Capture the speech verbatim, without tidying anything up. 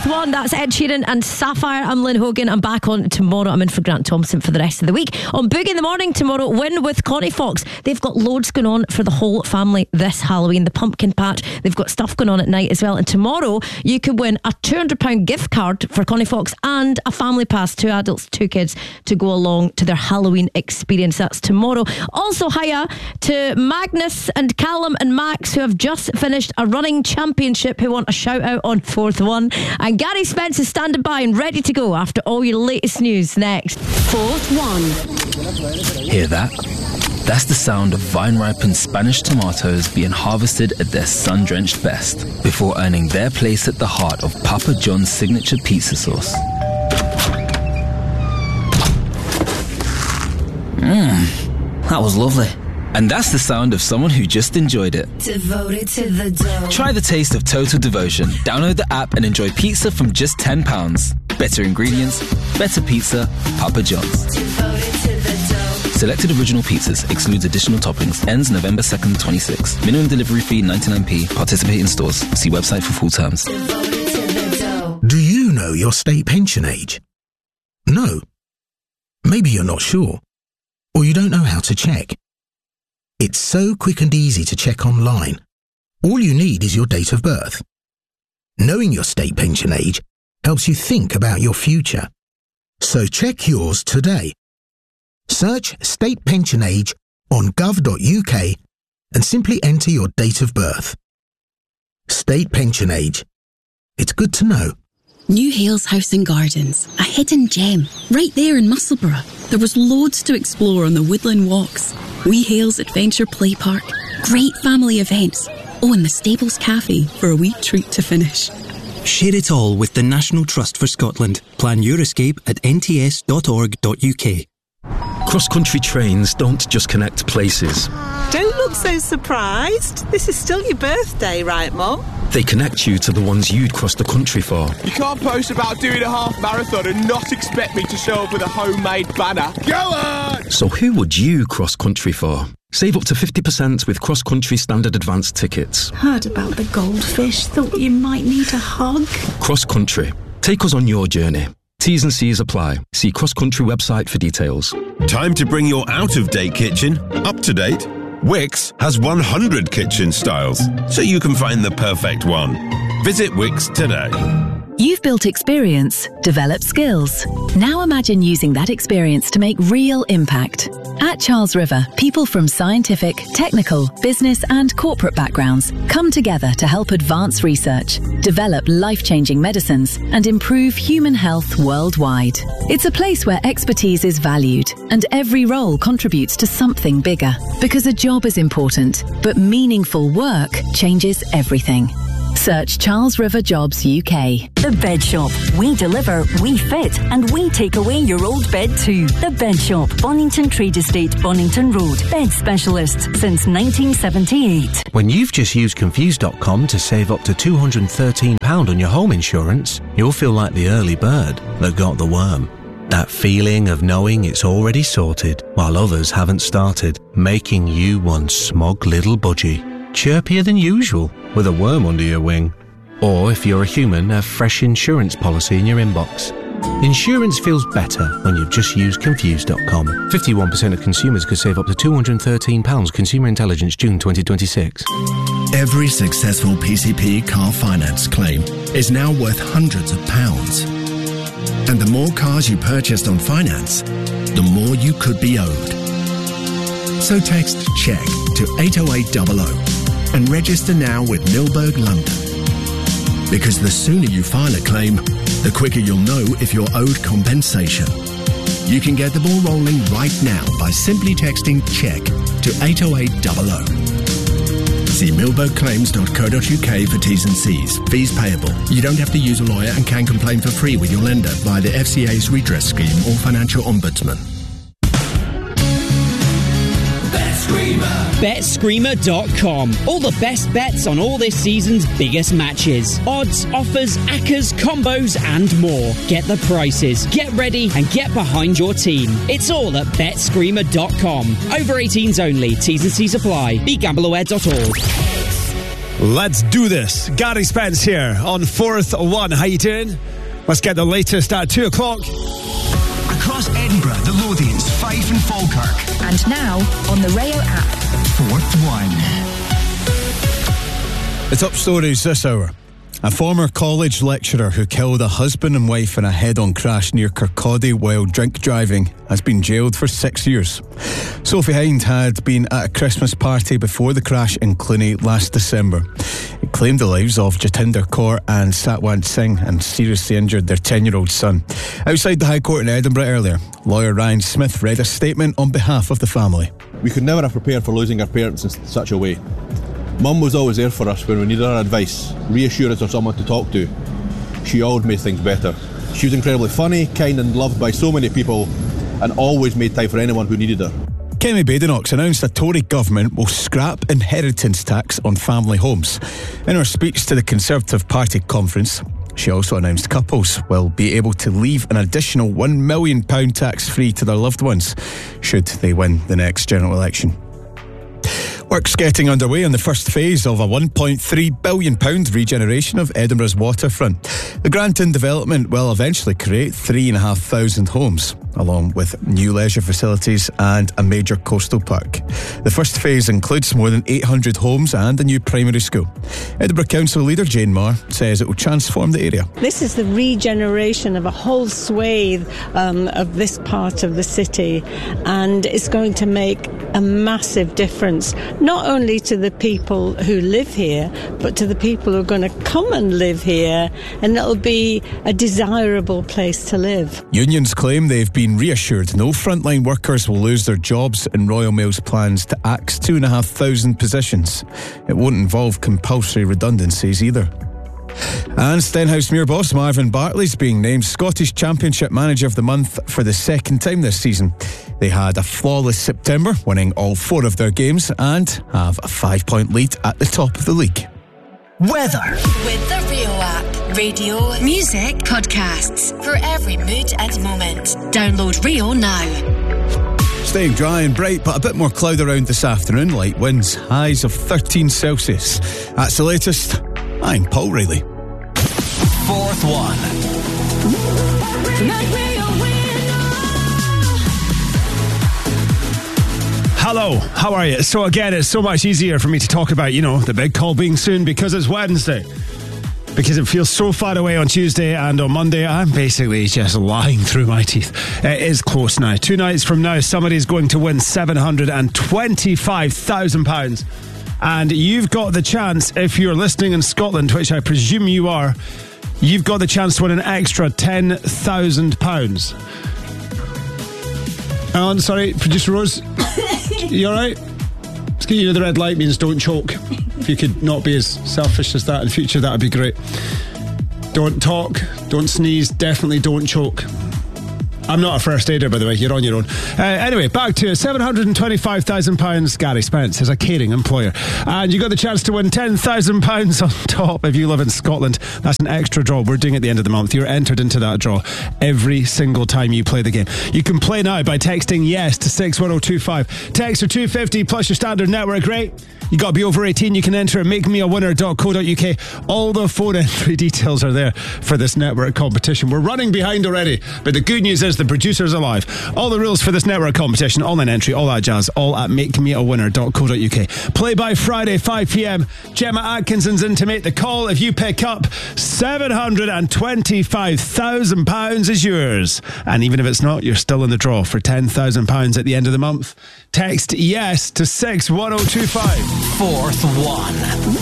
Fourth one, that's Ed Sheeran and Sapphire. I'm Lynn Hogan. I'm back on tomorrow. I'm in for Grant Thompson for the rest of the week. On Boogie in the Morning tomorrow, Win with Connie Fox. They've got loads going on for the whole family this Halloween. The pumpkin patch, they've got stuff going on at night as well. And tomorrow you could win a two hundred pounds gift card for Connie Fox and a family pass, two adults, two kids, to go along to their Halloween experience. That's tomorrow. Also, hiya to Magnus and Callum and Max, who have just finished a running championship, who want a shout out on Fourth One. And Gary Spence is standing by and ready to go after all your latest news next. Fourth One. Hear that? That's the sound of vine-ripened Spanish tomatoes being harvested at their sun-drenched best before earning their place at the heart of Papa John's signature pizza sauce. Mmm, that was lovely. And that's the sound of someone who just enjoyed it. Devoted to the dough. Try the taste of total devotion. Download the app and enjoy pizza from just ten pounds. Better ingredients, better pizza, Papa John's. Devoted to the dough. Selected original pizzas. Excludes additional toppings. Ends November second, twenty-six. Minimum delivery fee ninety-nine p. Participate in stores. See website for full terms. Devoted to the dough. Do you know your state pension age? No. Maybe you're not sure. Or you don't know how to check. It's so quick and easy to check online. All you need is your date of birth. Knowing your state pension age helps you think about your future. So check yours today. Search state pension age on gov dot u k and simply enter your date of birth. State pension age. It's good to know. New Hales House and Gardens, a hidden gem, right there in Musselburgh. There was loads to explore on the woodland walks. Wee Hales Adventure Play Park, great family events. Oh, and the Stables Cafe for a wee treat to finish. Share it all with the National Trust for Scotland. Plan your escape at n t s dot org dot u k. Cross-country trains don't just connect places. Don't look so surprised. This is still your birthday, right, Mum? They connect you to the ones you'd cross the country for. You can't post about doing a half marathon and not expect me to show up with a homemade banner. Go on! So who would you cross-country for? Save up to fifty percent with cross-country standard advanced tickets. Heard about the goldfish. Thought you might need a hug. Cross-country. Take us on your journey. T's and C's apply. See cross-country website for details. Time to bring your out-of-date kitchen up to date. Wix has one hundred kitchen styles, so you can find the perfect one. Visit Wix today. You've built experience, developed skills. Now imagine using that experience to make real impact. At Charles River, people from scientific, technical, business and corporate backgrounds come together to help advance research, develop life-changing medicines and improve human health worldwide. It's a place where expertise is valued and every role contributes to something bigger. Because a job is important, but meaningful work changes everything. Search Charles River Jobs U K. The Bed Shop. We deliver, we fit, and we take away your old bed too. The Bed Shop, Bonington Trade Estate, Bonington Road. Bed specialists since nineteen seventy-eight. When you've just used Confused dot com to save up to two hundred thirteen pounds on your home insurance, you'll feel like the early bird that got the worm. That feeling of knowing it's already sorted while others haven't started, making you one smug little budgie. Chirpier than usual, with a worm under your wing. Or if you're a human, a fresh insurance policy in your inbox. Insurance feels better when you've just used Confused dot com. fifty-one percent of consumers could save up to two hundred thirteen pounds. Consumer Intelligence, June twenty twenty-six. Every successful P C P car finance claim is now worth hundreds of pounds. And the more cars you purchased on finance, the more you could be owed. So text CHECK to eight oh eight hundred and register now with Milberg London. Because the sooner you file a claim, the quicker you'll know if you're owed compensation. You can get the ball rolling right now by simply texting CHECK to eight oh eight hundred. See milberg claims dot co dot u k for T's and C's. Fees payable. You don't have to use a lawyer and can complain for free with your lender via the F C A's redress scheme or financial ombudsman. bet screamer dot com. All the best bets on all this season's biggest matches. Odds, offers, accas, combos and more. Get the prices, get ready and get behind your team. It's all at bet screamer dot com. Over eighteens only. T's and C's apply. be gamble aware dot org. Let's do this. Gary Spence here on Fourth One. How you doing? Let's get the latest at two o'clock. Across Edinburgh, the Lothians, Fife and Falkirk. And now on the Rayo app. Fourth One. The top stories this hour. A former college lecturer who killed a husband and wife in a head-on crash near Kirkcaldy while drink driving has been jailed for six years. Sophie Hind had been at a Christmas party before the crash in Cluny last December. It claimed the lives of Jatinder Kaur and Satwant Singh and seriously injured their ten-year-old son. Outside the High Court in Edinburgh earlier, lawyer Ryan Smith read a statement on behalf of the family. We could never have prepared for losing our parents in such a way. Mum was always there for us when we needed her advice, reassurance or someone to talk to. She always made things better. She was incredibly funny, kind and loved by so many people and always made time for anyone who needed her. Kemi Badenoch announced a Tory government will scrap inheritance tax on family homes. In her speech to the Conservative Party conference, she also announced couples will be able to leave an additional one million pounds tax-free to their loved ones should they win the next general election. Work's getting underway on the first phase of a one point three billion pounds regeneration of Edinburgh's waterfront. The Granton development will eventually create three thousand five hundred homes, along with new leisure facilities and a major coastal park. The first phase includes more than eight hundred homes and a new primary school. Edinburgh Council leader Jane Marr says it will transform the area. This is the regeneration of a whole swathe um, of this part of the city, and it's going to make a massive difference, not only to the people who live here, but to the people who are going to come and live here, and it'll be a desirable place to live. Unions claim they've been reassured no frontline workers will lose their jobs in Royal Mail's plans to axe two and a half thousand positions. It won't involve compulsory redundancies either. And Stenhousemuir boss Marvin Bartley's being named Scottish Championship Manager of the Month for the second time this season. They had a flawless September, winning all four of their games and have a five-point lead at the top of the league. Weather. With the Rio app. Radio, music, podcasts. For every mood and moment. Download Rio now. Staying dry and bright, but a bit more cloud around this afternoon. Light winds, highs of thirteen Celsius. That's the latest. I'm Paul Reilly. Fourth One. Hello, how are you? So again, it's so much easier for me to talk about, you know, the big call being soon because it's Wednesday. Because it feels so far away on Tuesday and on Monday, I'm basically just lying through my teeth. It is close now. Two nights from now, somebody's going to win seven hundred twenty-five thousand pounds. And you've got the chance, if you're listening in Scotland, which I presume you are, you've got the chance to win an extra ten thousand pounds. Oh, sorry, Producer Rose. You alright? Just get you know the red light means don't choke. If you could not be as selfish as that in future, that would be great. Don't talk, don't sneeze, definitely don't choke. I'm not a first aider, by the way. You're on your own. Uh, anyway, back to it. seven hundred twenty-five thousand pounds. Gary Spence is a caring employer. And you got the chance to win ten thousand pounds on top if you live in Scotland. That's an extra draw we're doing at the end of the month. You're entered into that draw every single time you play the game. You can play now by texting yes to six one oh two five. Text for two fifty plus your standard network rate. You got to be over eighteen. You can enter at make me a winner dot co dot uk. All the phone entry details are there for this network competition. We're running behind already, but the good news is the producer's alive. All the rules for this network competition, online entry, all that jazz, all at make me a winner dot co dot uk. Play by Friday, five p.m. Gemma Atkinson's in to make the call. If you pick up, seven hundred twenty-five thousand pounds is yours. And even if it's not, you're still in the draw for ten thousand pounds at the end of the month. Text yes to six one oh two five. Fourth One.